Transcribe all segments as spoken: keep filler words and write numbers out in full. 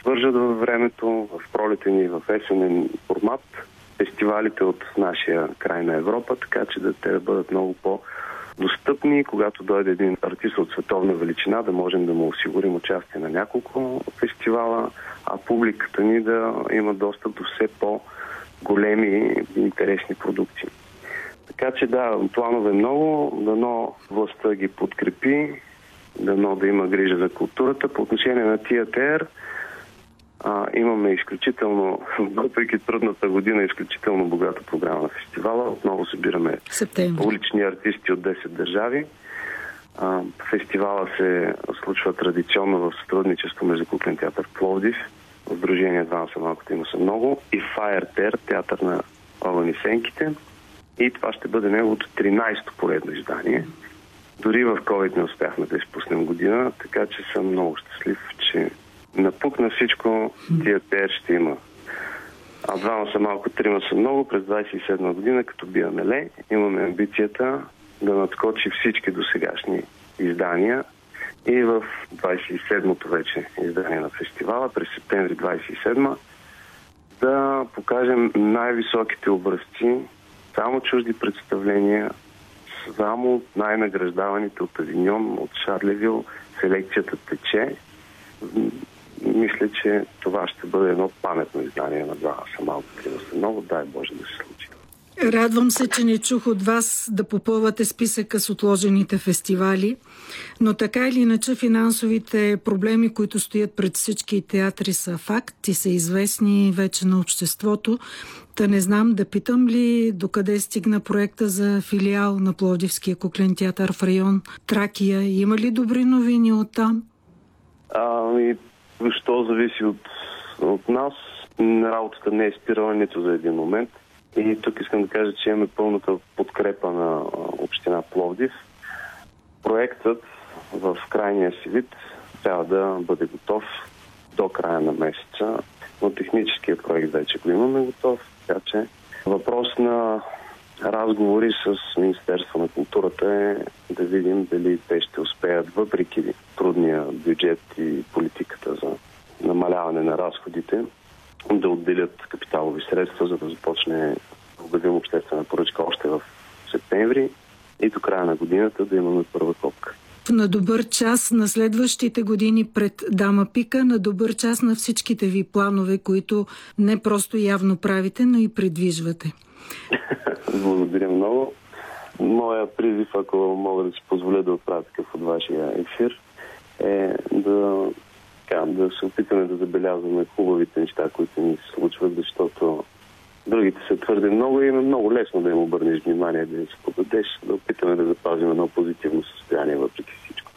свържат във времето, в пролетен и в есенен формат фестивалите от нашия край на Европа, така че да те да бъдат много по-достъпни, когато дойде един артист от световна величина, да можем да му осигурим участие на няколко фестивала, а публиката ни да има достъп до все по-големи и интересни продукции. Така че да, планове много, дано властта ги подкрепи, дано да има грижа за културата. По отношение на театър, а, имаме изключително, въпреки трудната година, изключително богата програма на фестивала. Отново събираме Септември. улични артисти от десет държави. А, фестивала се случва традиционно в сътрудничество между Куклен театър Пловдив, Сдружение Двама са малкото, има са много, и Фаертер, театър на Огън и сенките. И това ще бъде неговото тринайсето поредно издание. Дори в COVID не успяхме да изпуснем година, така че съм много щастлив, че напукна всичко, театър ще има. А двама са малко, трима са много. През двайсет и седма година, като биваме ле, имаме амбицията да надскочи всички досегашни издания и в двайсет и седмото вече издание на фестивала, през септември двайсет и седма, да покажем най-високите образци, само чужди представления, само най-награждаваните от Авиньон, от Шарлевил, селекцията тече. Мисля, че това ще бъде едно паметно издание на Двама са малко, трима са много. Дай Боже да се случи. Радвам се, че не чух от вас да попълвате списъка с отложените фестивали, но така или иначе финансовите проблеми, които стоят пред всички театри, са факт и са известни вече на обществото. Та не знам, да питам ли докъде стигна проекта за филиал на Пловдивския куклен театър в район Тракия? Има ли добри новини оттам? Ами, що зависи от, от нас. Работата не е спирала нито за един момент. И тук искам да кажа, че имаме пълната подкрепа на община Пловдив. Проектът в крайния си вид трябва да бъде готов до края на месеца, но техническия проект вече го имаме готов, така че въпрос на разговори с Министерство на културата е да видим дали те ще успеят, въпреки трудния бюджет и политиката за намаляване на разходите, да отделят капиталови средства, за да започне обявим обществена поръчка още в септември и до края на годината да имаме първа копка. На добър час на следващите години пред Дама Пика, на добър час на всичките ви планове, които не просто явно правите, но и предвижвате. Благодаря много. Моя призив, ако мога да си позволя да отправя такъв от вашия ефир, е да, така, да се опитаме да забелязваме хубавите неща, които ни се случват, защото другите са твърде много и е много лесно да им обърнеш внимание, да им се подадеш, да опитаме да запазим едно позитивно състояние въпреки всичко.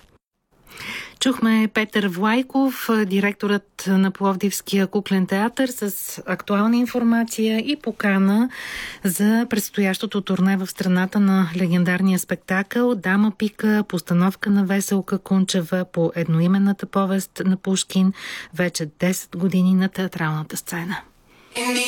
Чухме Петър Влайков, директорът на Пловдивския куклен театър, с актуална информация и покана за предстоящото турне в страната на легендарния спектакъл Дама Пика, постановка на Веселка Кунчева по едноименната повест на Пушкин, вече десет години на театралната сцена.